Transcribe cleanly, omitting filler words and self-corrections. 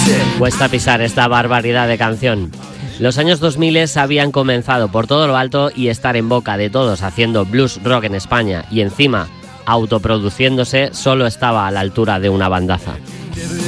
Cuesta pisar esta barbaridad de canción. Los años 2000 habían comenzado por todo lo alto y estar en boca de todos haciendo blues rock en España y encima autoproduciéndose solo estaba a la altura de una bandaza.